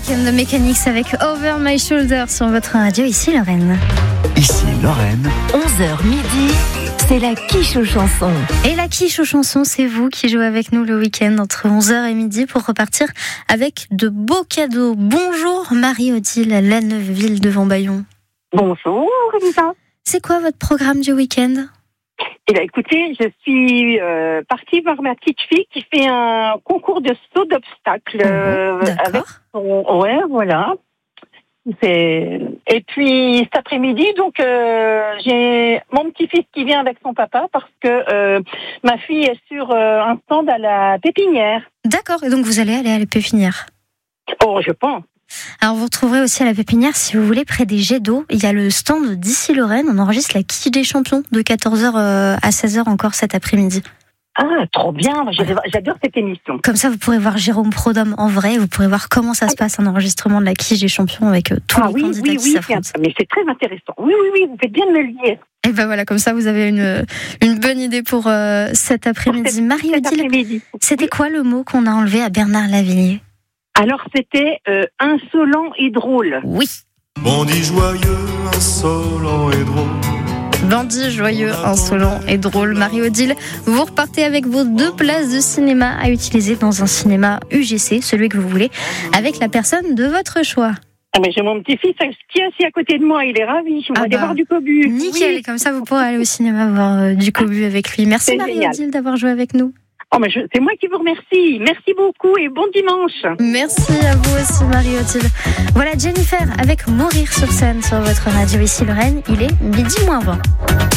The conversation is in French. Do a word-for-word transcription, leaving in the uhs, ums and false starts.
Weekend de Mechanics avec Over My Shoulder sur votre radio. Ici Lorraine. Ici Lorraine. onze heures midi, c'est la quiche aux chansons. Et la quiche aux chansons, c'est vous qui jouez avec nous le week-end entre onze heures et midi pour repartir avec de beaux cadeaux. Bonjour Marie-Odile, Lanneuville devant Bayon. Bonjour Elisa. C'est quoi votre programme du week-end ? Eh bien, écoutez, je suis euh, partie voir ma petite fille qui fait un concours de saut d'obstacles. Euh, D'accord. Avec son... Ouais, voilà. C'est... Et puis cet après-midi, donc euh, j'ai mon petit-fils qui vient avec son papa parce que euh, ma fille est sur euh, un stand à la pépinière. D'accord, et donc vous allez aller à la pépinière. Oh, je pense. Alors vous retrouverez aussi à la pépinière, si vous voulez, près des jets d'eau. Il y a le stand d'ici Lorraine. On enregistre la quiche des champions de quatorze heures à seize heures encore cet après-midi. Ah, trop bien. J'adore cette émission. Comme ça, vous pourrez voir Jérôme Prodhomme en vrai. Vous pourrez voir comment ça se passe, un enregistrement de la quiche des champions avec euh, tous ah, les oui, candidats oui, qui oui, s'affrontent. Mais c'est très intéressant. Oui, oui, oui. Vous faites bien de me le dire. Et ben voilà, comme ça, vous avez une, une bonne idée pour euh, cet après-midi. Marie-Odile, c'était quoi le mot qu'on a enlevé à Bernard Lavilliers ? Alors, c'était euh, insolent et drôle. Oui. Bandit joyeux, insolent et drôle. Bandit joyeux, insolent et drôle. Marie-Odile, vous repartez avec vos deux places de cinéma à utiliser dans un cinéma U G C, celui que vous voulez, avec la personne de votre choix. Ah mais j'ai mon petit-fils qui est assis à côté de moi, il est ravi. On va Ah aller bah, voir du Cobu. Nickel, Oui. Comme ça vous pourrez aller au cinéma voir euh, du Cobu avec lui. Merci C'est Marie-Odile génial. d'avoir joué avec nous. Oh mais je, c'est moi qui vous remercie. Merci beaucoup et bon dimanche. Merci à vous aussi Marie-Odile. Voilà Jennifer avec Mourir sur scène sur votre radio. Ici Lorraine, il est midi moins vingt.